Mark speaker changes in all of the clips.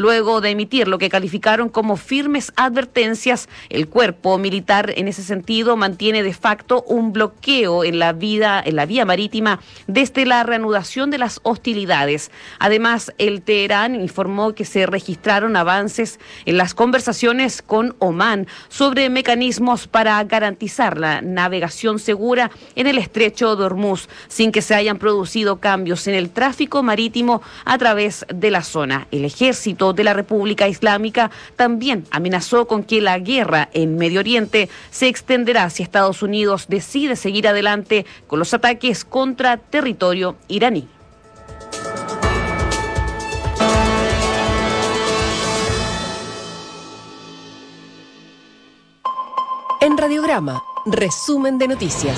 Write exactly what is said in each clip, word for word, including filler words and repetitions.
Speaker 1: Luego de emitir lo que calificaron como firmes advertencias, el cuerpo militar en ese sentido mantiene de facto un bloqueo en la vida, en la vía marítima desde la reanudación de las hostilidades. Además, el Teherán informó que se registraron avances en las conversaciones con Omán sobre mecanismos para garantizar la navegación segura en el estrecho de Hormuz, sin que se hayan producido cambios en el tráfico marítimo a través de la zona. El ejército de la República Islámica también amenazó con que la guerra en Medio Oriente se extenderá si Estados Unidos decide seguir adelante con los ataques contra territorio iraní.
Speaker 2: En Radiograma, resumen de noticias.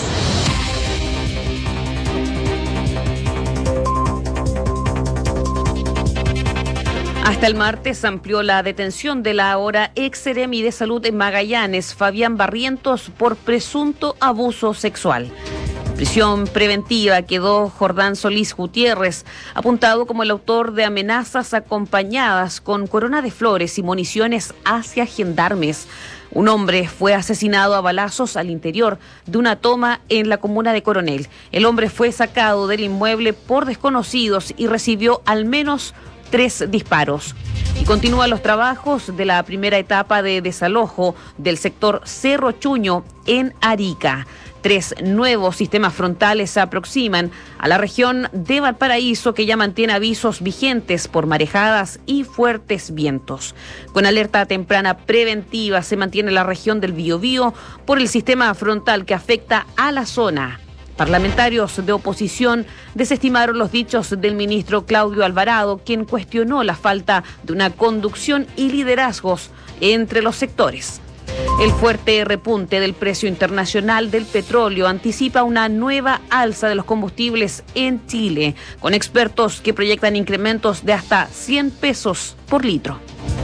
Speaker 1: Hasta el martes amplió la detención de la ahora ex seremi de Salud en Magallanes, Fabián Barrientos, por presunto abuso sexual. En prisión preventiva quedó Jordán Solís Gutiérrez, apuntado como el autor de amenazas acompañadas con corona de flores y municiones hacia gendarmes. Un hombre fue asesinado a balazos al interior de una toma en la comuna de Coronel. El hombre fue sacado del inmueble por desconocidos y recibió al menos tres disparos. Y continúan los trabajos de la primera etapa de desalojo del sector Cerro Chuño en Arica. Tres nuevos sistemas frontales se aproximan a la región de Valparaíso, que ya mantiene avisos vigentes por marejadas y fuertes vientos. Con alerta temprana preventiva se mantiene la región del Biobío por el sistema frontal que afecta a la zona. Parlamentarios de oposición desestimaron los dichos del ministro Claudio Alvarado, quien cuestionó la falta de una conducción y liderazgos entre los sectores. El fuerte repunte del precio internacional del petróleo anticipa una nueva alza de los combustibles en Chile, con expertos que proyectan incrementos de hasta cien pesos por litro.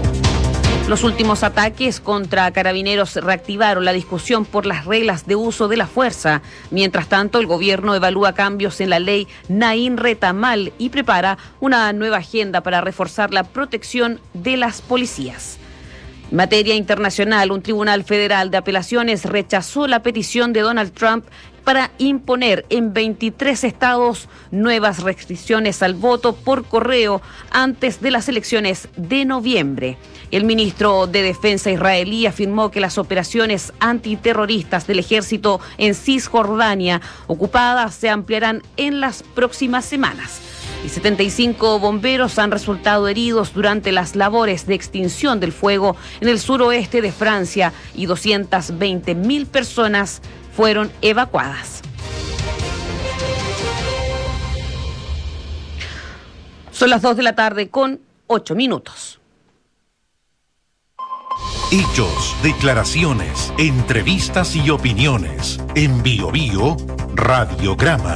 Speaker 1: Los últimos ataques contra carabineros reactivaron la discusión por las reglas de uso de la fuerza. Mientras tanto, el gobierno evalúa cambios en la ley Naín Retamal y prepara una nueva agenda para reforzar la protección de las policías. En materia internacional, un tribunal federal de apelaciones rechazó la petición de Donald Trump para imponer en veintitrés estados nuevas restricciones al voto por correo antes de las elecciones de noviembre. El ministro de Defensa israelí afirmó que las operaciones antiterroristas del ejército en Cisjordania ocupada se ampliarán en las próximas semanas. Y setenta y cinco bomberos han resultado heridos durante las labores de extinción del fuego en el suroeste de Francia y doscientas veinte mil personas fueron evacuadas. Son las dos de la tarde con ocho minutos.
Speaker 3: Hechos, declaraciones, entrevistas y opiniones. En Bio Bio, Radiograma.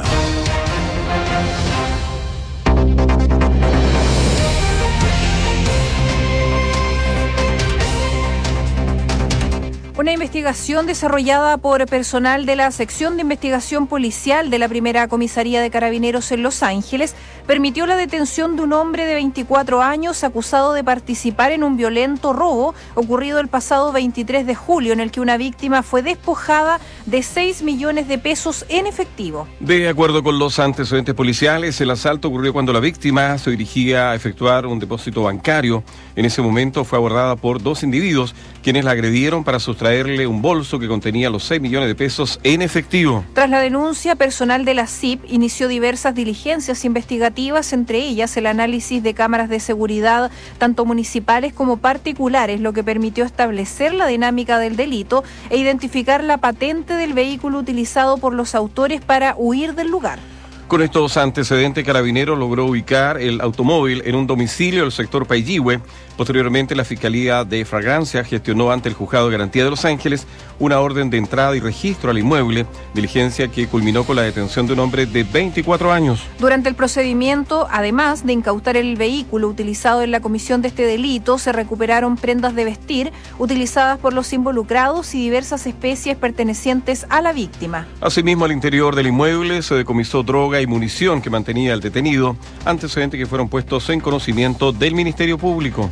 Speaker 4: Una investigación desarrollada por personal de la sección de investigación policial de la primera comisaría de Carabineros en Los Ángeles permitió la detención de un hombre de veinticuatro años acusado de participar en un violento robo ocurrido el pasado veintitrés de julio, en el que una víctima fue despojada de seis millones de pesos en efectivo.
Speaker 5: De acuerdo con los antecedentes policiales, el asalto ocurrió cuando la víctima se dirigía a efectuar un depósito bancario. En ese momento fue abordada por dos individuos quienes la agredieron para sustraerle un bolso que contenía los seis millones de pesos en efectivo.
Speaker 4: Tras la denuncia, personal de la C I P inició diversas diligencias investigativas, entre ellas el análisis de cámaras de seguridad, tanto municipales como particulares, lo que permitió establecer la dinámica del delito e identificar la patente del vehículo utilizado por los autores para huir del lugar.
Speaker 5: Con estos antecedentes, Carabineros logró ubicar el automóvil en un domicilio del sector Paillihue. Posteriormente, la Fiscalía de Fragrancia gestionó ante el Juzgado de Garantía de Los Ángeles una orden de entrada y registro al inmueble, diligencia que culminó con la detención de un hombre de veinticuatro años.
Speaker 4: Durante el procedimiento, además de incautar el vehículo utilizado en la comisión de este delito, se recuperaron prendas de vestir utilizadas por los involucrados y diversas especies pertenecientes a la víctima.
Speaker 5: Asimismo, al interior del inmueble se decomisó droga y munición que mantenía el detenido, antecedentes que fueron puestos en conocimiento del Ministerio Público.